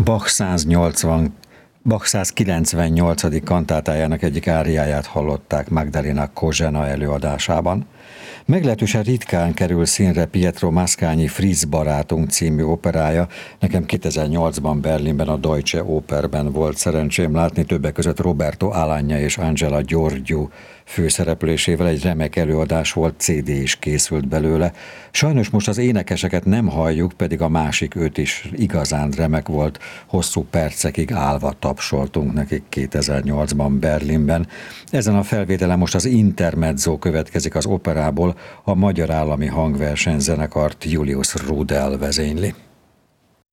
Bach 198. kantátájának egyik áriáját hallották Magdalena Kozsena előadásában. Meglehetősen ritkán kerül színre Pietro Mascagni Fritz barátunk című operája. Nekem 2008-ban Berlinben a Deutsche Operben volt szerencsém látni, többek között Roberto Alagna és Angela Gheorghiu főszereplésével. Egy remek előadás volt, CD is készült belőle. Sajnos most az énekeseket nem halljuk, pedig a másik öt is igazán remek volt. Hosszú percekig állva tapsoltunk nekik 2008-ban Berlinben. Ezen a felvételen most az intermezzo következik az operából, a Magyar Állami Hangversenyzenekart Julius Rudel vezényli.